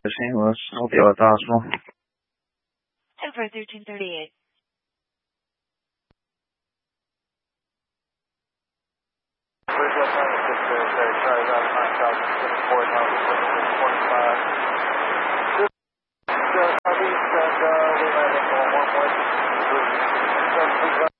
St. Louis. I'll deal with the hospital. 10-1338. Southeast, and we landing on 1 point.